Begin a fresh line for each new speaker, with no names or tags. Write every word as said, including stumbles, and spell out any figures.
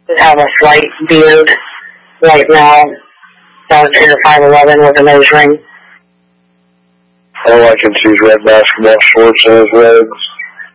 have a slight beard right now. Down to five eleven with a nose ring.
All I can see is red basketball shorts and his legs.